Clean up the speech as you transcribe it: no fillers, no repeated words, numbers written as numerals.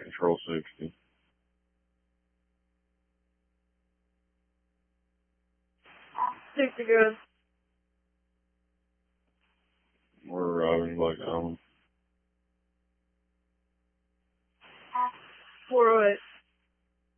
Control 60. Stick to good. We're arriving back home. 408.